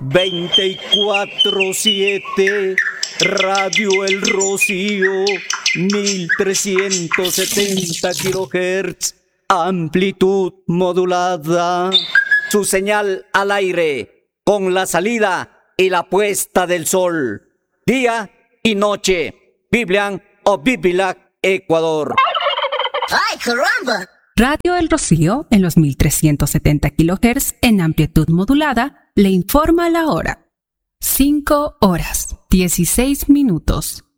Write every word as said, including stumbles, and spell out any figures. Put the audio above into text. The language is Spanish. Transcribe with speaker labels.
Speaker 1: veinticuatro siete, Radio El Rocío, mil trescientos setenta kilohertz, amplitud modulada. Su señal al aire, con la salida y la puesta del sol, día y noche. Biblian o Bibilac, Ecuador.
Speaker 2: ¡Ay, caramba!
Speaker 3: Radio El Rocío, en los mil trescientos setenta kilohertz en amplitud modulada, le informa la hora. cinco horas, dieciséis minutos.